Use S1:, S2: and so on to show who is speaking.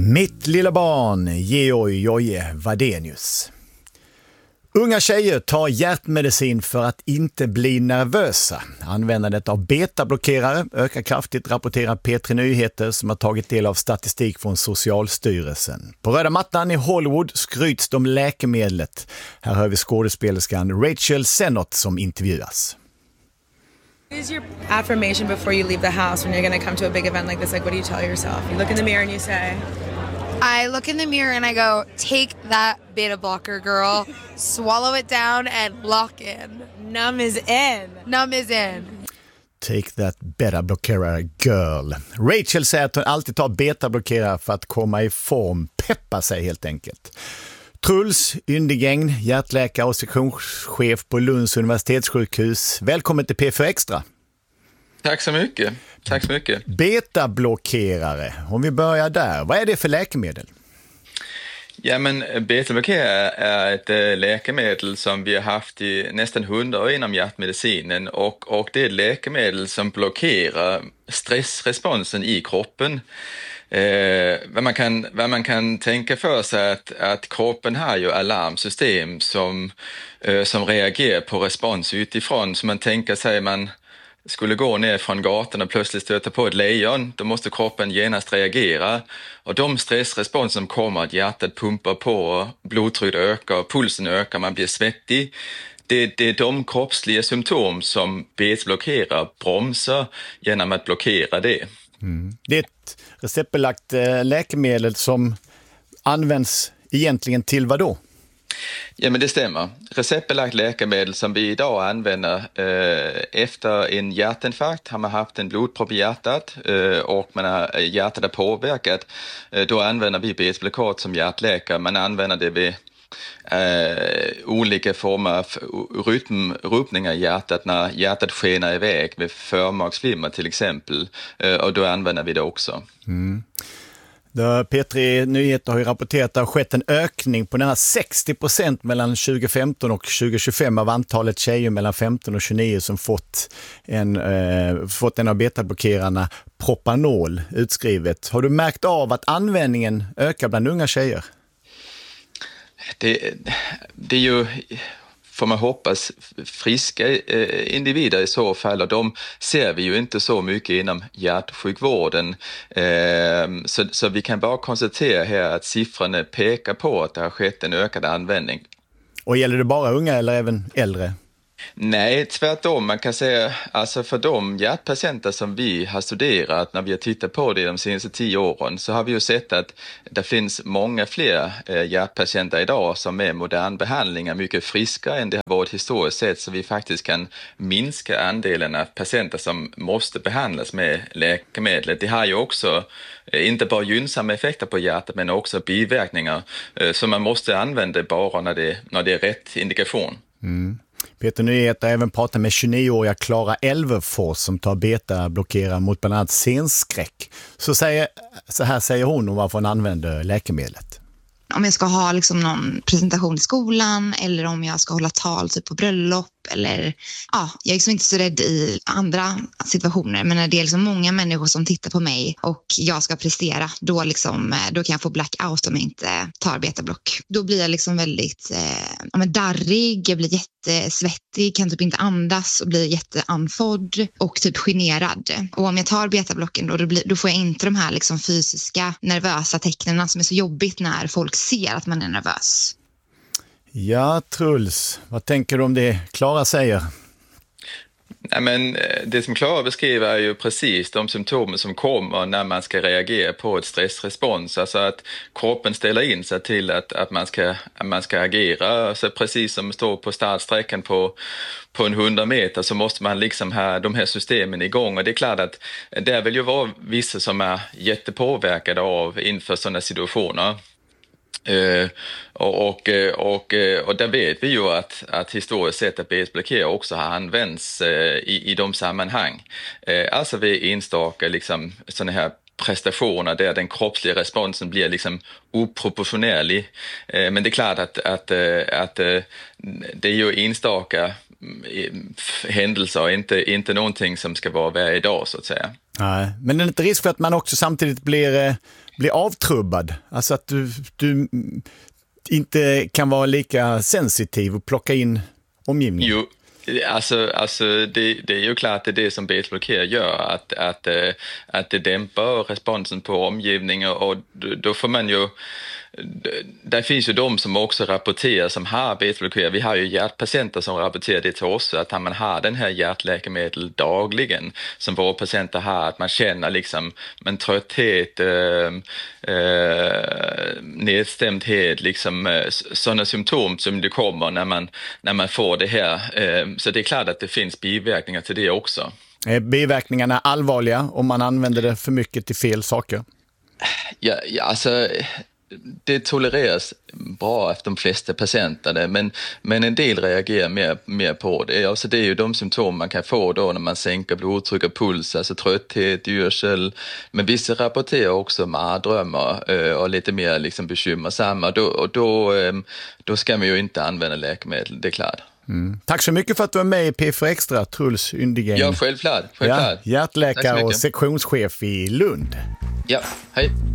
S1: Mitt lilla barn, Georg Joje Wadenius. Unga tjejer tar hjärtmedicin för att inte bli nervösa. Användandet av betablockerare ökar kraftigt, rapporterar P3 Nyheter som har tagit del av statistik från Socialstyrelsen. På röda mattan i Hollywood skryts de läkemedlet. Här hör vi skådespelerskan Rachel Sennott som intervjuas.
S2: What is your affirmation before you leave the house when you're going to come to a big event like this? Like, what do you tell yourself? You look in the mirror and you say...
S3: I look in the mirror and I go, take that beta blocker, girl. Swallow it down and lock in.
S2: Numb is in.
S3: Numb is in.
S1: Take that beta-blockerare, girl. Rachel säger att hon alltid tar beta-blockerare för att komma i form. Peppa sig helt enkelt. Truls Yndigäng, hjärtläkare och sektionschef på Lunds universitetssjukhus. Välkommen till P4 Extra.
S4: Tack så mycket. Tack så mycket.
S1: Betablockerare, om vi börjar där. Vad är det för läkemedel?
S4: Ja, men betablockerare är ett läkemedel som vi har haft i nästan 100 år inom hjärtmedicinen och det är ett läkemedel som blockerar stressresponsen i kroppen. Vad man kan tänka för sig att kroppen har ju alarmsystem som reagerar på respons utifrån. Så man tänker sig man skulle gå ner från gatan och plötsligt stöta på ett lejon, då måste kroppen genast reagera. Och de stressresponser som kommer, att hjärtat pumpar på, blodtrycket ökar, pulsen ökar, man blir svettig. Det är de kroppsliga symptom som betablockerare bromsar genom att blockera det. Mm.
S1: Det är ett receptbelagt läkemedel som används egentligen till vad då?
S4: Ja, men det stämmer. Receptbelagt läkemedel som vi idag använder efter en hjärtinfarkt, har man haft en blodpropp i hjärtat och hjärtat är påverkat, då använder vi betablockat som hjärtläkare. Man använder det vid olika former av rytmrubbningar i hjärtat när hjärtat skenar iväg med förmaksflimmer till exempel, och då använder vi det också. Mm.
S1: P3 Nyheter har ju rapporterat att det har skett en ökning på nära 60% mellan 2015 och 2025 av antalet tjejer mellan 15 och 29 som fått en av betablockerarna Propanol utskrivet. Har du märkt av att användningen ökar bland unga tjejer?
S4: Det är ju, får man hoppas, friska individer i så fall, och de ser vi ju inte så mycket inom hjärtsjukvården. Så vi kan bara konstatera här att siffrorna pekar på att det har skett en ökad användning.
S1: Och gäller det bara unga eller även äldre?
S4: Nej, tvärtom. Man kan säga, alltså för de hjärtpatienter som vi har studerat när vi har tittat på det de senaste 10 åren, så har vi ju sett att det finns många fler hjärtpatienter idag som med modern behandling är mycket friskare än det har varit historiskt sett, så vi faktiskt kan minska andelen av patienter som måste behandlas med läkemedel. Det har ju också inte bara gynnsamma effekter på hjärtat men också biverkningar, så man måste använda bara när det är rätt indikation. Mm.
S1: P3 Nyheter har även pratat med 29-åriga Klara Elverfors som tar beta-blockerare mot bland annat scenskräck. Så här säger hon om varför hon använder läkemedlet.
S5: Om jag ska ha liksom någon presentation i skolan eller om jag ska hålla tal typ på bröllop eller jag är liksom inte så rädd i andra situationer, men när det är liksom många människor som tittar på mig och jag ska prestera, då kan jag få blackout om jag inte tar betablock. Då blir jag liksom väldigt darrig, jag blir jättesvettig, kan typ inte andas och blir jätteanfodd och typ generad. Och om jag tar betablocken då får jag inte de här liksom fysiska nervösa tecknen som är så jobbigt när folk ser att man är nervös.
S1: Ja, Truls, vad tänker du om det Klara säger?
S4: Nej, men det som Klara beskriver är ju precis de symptomen som kommer när man ska reagera på ett stressrespons. Alltså att kroppen ställer in sig till att man ska agera. Alltså precis som står på startsträckan på en 100 meter så måste man liksom ha de här systemen igång. Och det är klart att det vill ju vara vissa som är jättepåverkade av inför sådana situationer. Och där vet vi ju att historiskt sett att betablockerare också har använts i de sammanhang. Alltså vid enstaka liksom sådana här prestationer där den kroppsliga responsen blir liksom oproportionerlig. Men det är klart att det är ju enstaka händelser och inte någonting som ska vara varje dag så att säga.
S1: Nej, men det är inte risk för att man också samtidigt blir avtrubbad? Alltså att du inte kan vara lika sensitiv och plocka in omgivningen?
S4: Jo, alltså det är ju klart att det som beta-blockering gör, att det dämpar responsen på omgivningen, och då får man ju... Det finns ju de som också rapporterar som har beta-blockering. Vi har ju hjärtpatienter som rapporterar det till oss, att man har den här hjärtläkemedel dagligen som våra patienter har, att man känner liksom en trötthet, nedstämdhet, liksom sådana symptom som det kommer när man får det här. Så det är klart att det finns biverkningar till det också.
S1: Är biverkningarna allvarliga om man använder det för mycket till fel saker?
S4: Ja, alltså... Det tolereras bra efter de flesta patienter, men en del reagerar mer på det. Alltså det är ju de symptom man kan få då när man sänker blodtryck och puls, alltså trötthet, yrsel. Men vissa rapporterar också mardrömmar och lite mer liksom bekymmersamma. Då ska man ju inte använda läkemedel, det är klart.
S1: Tack så mycket för att du är med i P4 Extra, Truls Yndigren.
S4: Ja, självklart.
S1: Ja, hjärtläkare och sektionschef i Lund.
S4: Ja, hej.